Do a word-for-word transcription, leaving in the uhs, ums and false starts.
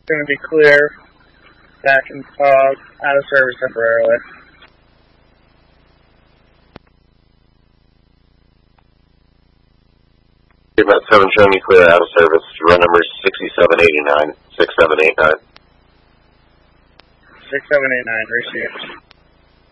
going to be clear. Back installed, out of service temporarily. About seven, showing you clear out of service. Run number sixty-seven eighty-nine, six seven eight nine. six seven eight nine, received.